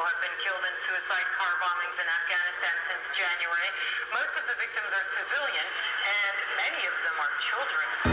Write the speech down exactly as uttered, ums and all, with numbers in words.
have been killed in suicide car bombings in Afghanistan since January. Most of the victims are civilian, and many of them are children.